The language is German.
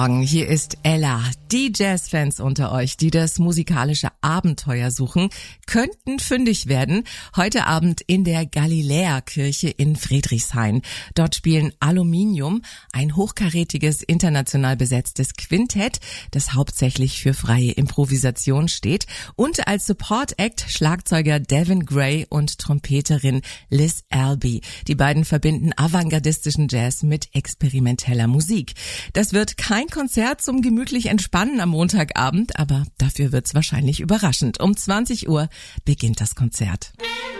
Morgen, hier ist Ella. Die Jazzfans unter euch, die das musikalische Abenteuer suchen, könnten fündig werden. Heute Abend in der Galiläa-Kirche in Friedrichshain. Dort spielen Aluminium, ein hochkarätiges, international besetztes Quintett, das hauptsächlich für freie Improvisation steht. Und als Support-Act Schlagzeuger Devin Gray und Trompeterin Liz Albee. Die beiden verbinden avantgardistischen Jazz mit experimenteller Musik. Das wird kein Konzert zum gemütlich Entspannen am Montagabend, aber dafür wird's wahrscheinlich überraschend. Um 20 Uhr beginnt das Konzert.